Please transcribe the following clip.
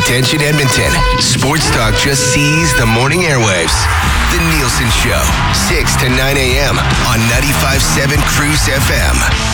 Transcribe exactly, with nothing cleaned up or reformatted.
Attention Edmonton. Sports Talk just seized the morning airwaves. The Nielsen Show, six to nine a.m. on ninety-five point seven Cruise F M.